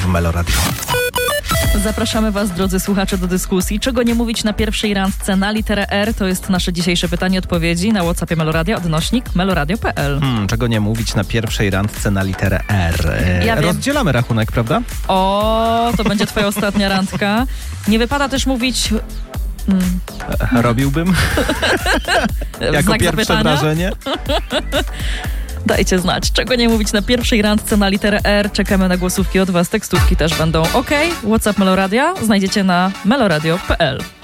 w Meloradio. Zapraszamy Was, drodzy słuchacze, do dyskusji. Czego nie mówić na pierwszej randce na literę R? To jest nasze dzisiejsze pytanie, odpowiedzi na WhatsAppie Meloradia, / meloradio.pl. Czego nie mówić na pierwszej randce na literę R? Ja wiem. Rozdzielamy rachunek, prawda? O, to będzie twoja ostatnia randka. Nie wypada też mówić... Robiłbym? Jako Znak pierwsze zapytania? wrażenie? Dajcie znać, czego nie mówić na pierwszej randce na literę R. Czekamy na głosówki od Was, tekstówki też będą. WhatsApp Meloradia znajdziecie na meloradio.pl.